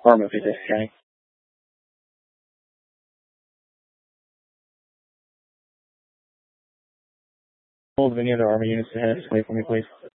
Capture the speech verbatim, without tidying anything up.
Arma Visit County. Hold of any other Army units ahead. Just wait for me, please.